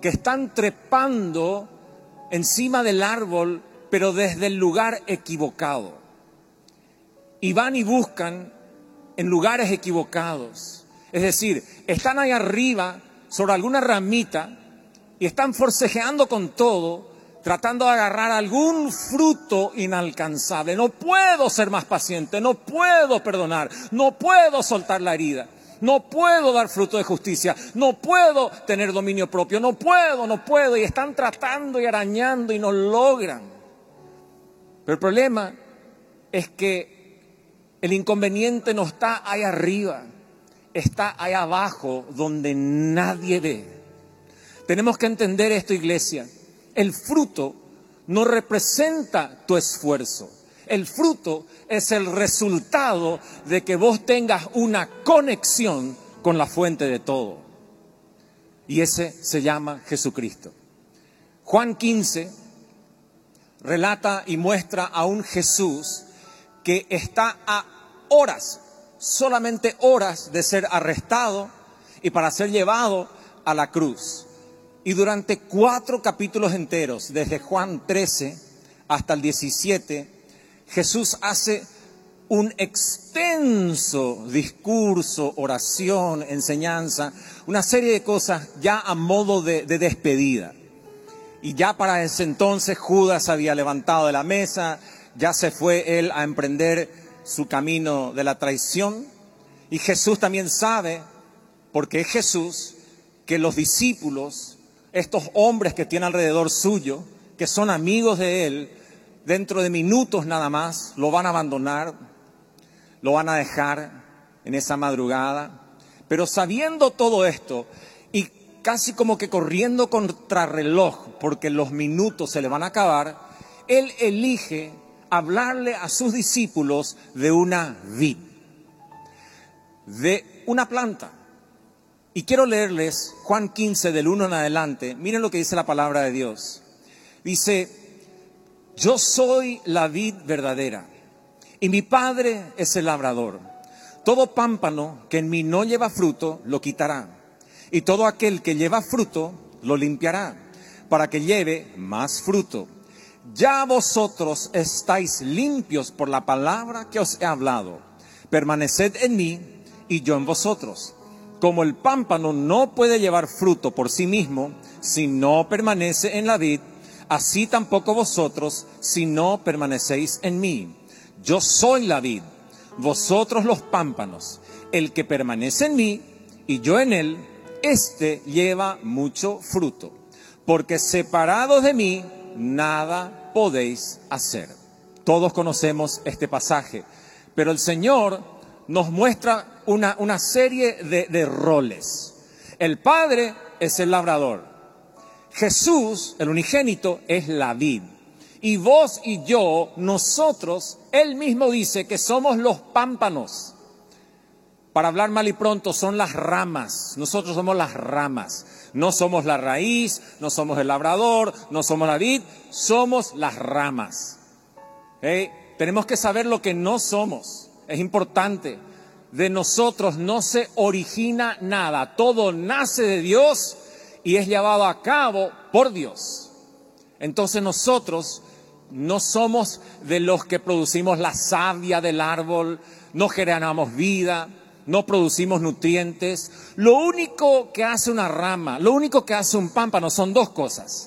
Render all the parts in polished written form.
que están trepando encima del árbol, pero desde el lugar equivocado. Y van y buscan en lugares equivocados. Es decir, están ahí arriba sobre alguna ramita y están forcejeando con todo, tratando de agarrar algún fruto inalcanzable. No puedo ser más paciente, no puedo perdonar, no puedo soltar la herida, no puedo dar fruto de justicia, no puedo tener dominio propio, no puedo. Y están tratando y arañando y no logran. Pero el problema es que el inconveniente no está ahí arriba, está ahí abajo donde nadie ve. Tenemos que entender esto, iglesia. El fruto no representa tu esfuerzo. El fruto es el resultado de que vos tengas una conexión con la fuente de todo. Y ese se llama Jesucristo. Juan 15 relata y muestra a un Jesús que está a horas, solamente horas de ser arrestado y para ser llevado a la cruz. Y durante 4 capítulos enteros, desde Juan 13 hasta el 17, Jesús hace un extenso discurso, oración, enseñanza, una serie de cosas ya a modo de despedida. Y ya para ese entonces Judas había levantado de la mesa, ya se fue él a emprender su camino de la traición. Y Jesús también sabe, porque es Jesús, que los discípulos, estos hombres que tiene alrededor suyo, que son amigos de él, dentro de minutos nada más lo van a abandonar, lo van a dejar en esa madrugada. Pero sabiendo todo esto y casi como que corriendo contrarreloj, porque los minutos se le van a acabar, él elige hablarle a sus discípulos de una vid, de una planta. Y quiero leerles Juan 15 del 1 en adelante. Miren lo que dice la palabra de Dios. Dice: yo soy la vid verdadera y mi Padre es el labrador. Todo pámpano que en mí no lleva fruto lo quitará, y todo aquel que lleva fruto lo limpiará, para que lleve más fruto. Ya vosotros estáis limpios por la palabra que os he hablado. Permaneced en mí y yo en vosotros. Como el pámpano no puede llevar fruto por sí mismo si no permanece en la vid, así tampoco vosotros si no permanecéis en mí. Yo soy la vid, vosotros los pámpanos. El que permanece en mí y yo en él, éste lleva mucho fruto. Porque separados de mí, nada podéis hacer. Todos conocemos este pasaje, pero el Señor nos muestra una serie de roles. El Padre es el labrador. Jesús, el unigénito, es la vid. Y vos y yo, nosotros, Él mismo dice que somos los pámpanos. Para hablar mal y pronto, son las ramas. Nosotros somos las ramas. No somos la raíz, no somos el labrador, no somos la vid, somos las ramas. Tenemos que saber lo que no somos. Es importante. De nosotros no se origina nada. Todo nace de Dios y es llevado a cabo por Dios. Entonces nosotros no somos de los que producimos la savia del árbol, no generamos vida, no producimos nutrientes. Lo único que hace una rama, lo único que hace un pámpano son 2 cosas.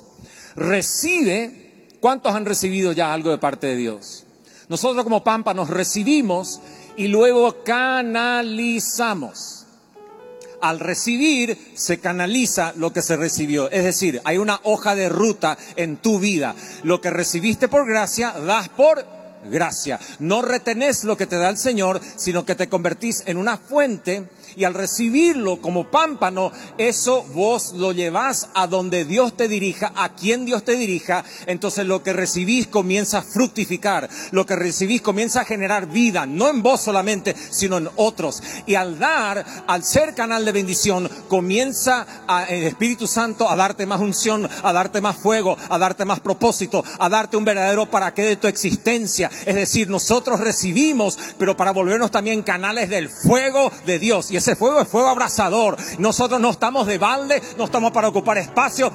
Recibe. ¿Cuántos han recibido ya algo de parte de Dios? Nosotros como pámpanos recibimos y luego canalizamos. Al recibir se canaliza lo que se recibió. Es decir, hay una hoja de ruta en tu vida. Lo que recibiste por gracia, das por gracia. No retenés lo que te da el Señor, sino que te convertís en una fuente. Y al recibirlo como pámpano, eso vos lo llevás a donde Dios te dirija, a quien Dios te dirija. Entonces lo que recibís comienza a fructificar. Lo que recibís comienza a generar vida, no en vos solamente, sino en otros. Y al dar, al ser canal de bendición, comienza el Espíritu Santo a darte más unción, a darte más fuego, a darte más propósito, a darte un verdadero para qué de tu existencia. Es decir, nosotros recibimos, pero para volvernos también canales del fuego de Dios. Y ese fuego es fuego abrasador. Nosotros no estamos de balde, no estamos para ocupar espacio,